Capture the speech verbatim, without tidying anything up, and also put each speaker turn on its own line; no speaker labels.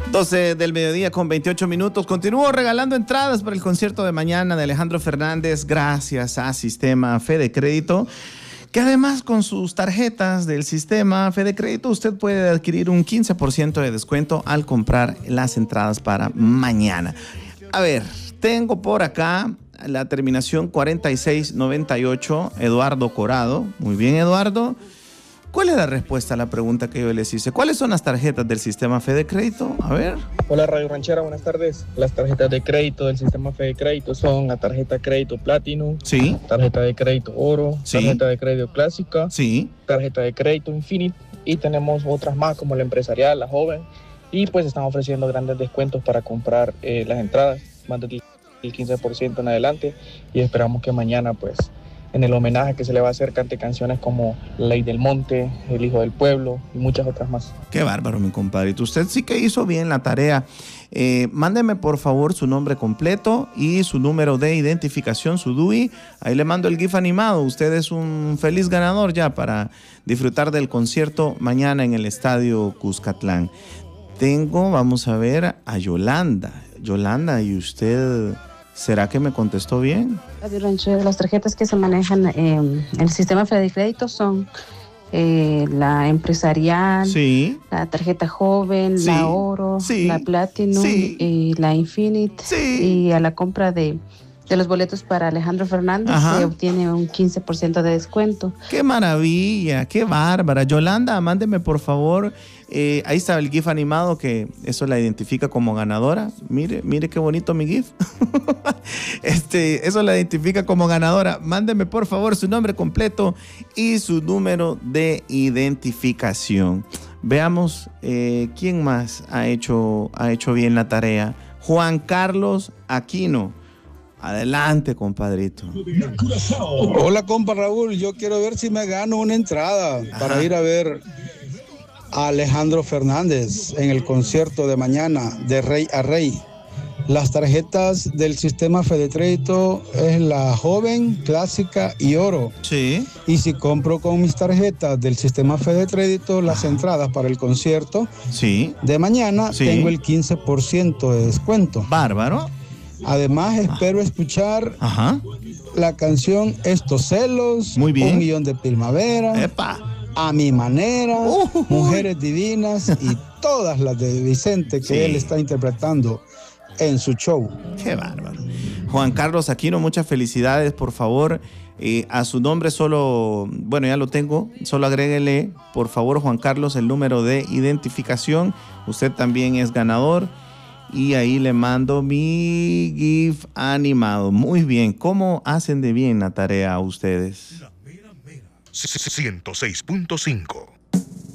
doce del mediodía con veintiocho minutos. Continúo regalando entradas para el concierto de mañana de Alejandro Fernández gracias a Sistema Fede Crédito, que además con sus tarjetas del Sistema Fede Crédito usted puede adquirir un quince por ciento de descuento al comprar las entradas para mañana. A ver, tengo por acá la terminación cuarenta y seis noventa y ocho, Eduardo Corado. Muy bien, Eduardo. ¿Cuál es la respuesta a la pregunta que yo les hice? ¿Cuáles son las tarjetas del Sistema Fede Crédito? A ver.
Hola Radio Ranchera, buenas tardes. Las tarjetas de crédito del Sistema Fede Crédito son la tarjeta Crédito Platinum,
sí,
tarjeta de crédito Oro,
sí,
tarjeta de crédito Clásica,
sí,
tarjeta de crédito Infinite, y tenemos otras más como la empresarial, la joven, y pues están ofreciendo grandes descuentos para comprar eh, las entradas, más del quince por ciento en adelante, y esperamos que mañana pues en el homenaje que se le va a hacer cante canciones como Ley del Monte, El Hijo del Pueblo y muchas otras más.
Qué bárbaro, mi compadrito. Usted sí que hizo bien la tarea. Eh, mándeme por favor su nombre completo y su número de identificación, su D U I. Ahí le mando el GIF animado. Usted es un feliz ganador ya para disfrutar del concierto mañana en el Estadio Cuscatlán. Tengo, vamos a ver, a Yolanda. Yolanda, ¿y usted será que me contestó bien?
Las tarjetas que se manejan en el Sistema Fede Crédito son eh, la empresarial,
sí,
la tarjeta joven, sí, la oro, sí, la Platinum, sí, y la Infinite, sí, y a la compra de, de los boletos para Alejandro Fernández, ajá, se obtiene un quince por ciento de descuento.
¡Qué maravilla! ¡Qué bárbara! Yolanda, mándeme por favor, eh, ahí está el GIF animado que eso la identifica como ganadora. Mire, mire qué bonito mi GIF. este, eso la identifica como ganadora. Mándeme por favor su nombre completo y su número de identificación. Veamos eh, quién más ha hecho, ha hecho bien la tarea. Juan Carlos Aquino. Adelante, compadrito.
Hola, compa Raúl. Yo quiero ver si me gano una entrada, ajá, para ir a ver a Alejandro Fernández en el concierto de mañana, de Rey a Rey. Las tarjetas del Sistema Fede Crédito es la joven, clásica y oro.
Sí.
Y si compro con mis tarjetas del Sistema Fede Crédito las ajá, entradas para el concierto, sí, de mañana, sí, tengo el quince por ciento de descuento.
Bárbaro.
Además, espero escuchar ajá, la canción Estos Celos,
muy bien,
Un Millón de Primavera,
epa,
A Mi Manera, uh, Mujeres Divinas y todas las de Vicente que sí, él está interpretando en su show.
Qué bárbaro. Juan Carlos Aquino, muchas felicidades, por favor. Eh, a su nombre solo, bueno, ya lo tengo, solo agréguele, por favor, Juan Carlos, el número de identificación. Usted también es ganador. Y ahí le mando mi GIF animado. Muy bien. ¿Cómo hacen de bien la tarea ustedes?
ciento seis punto cinco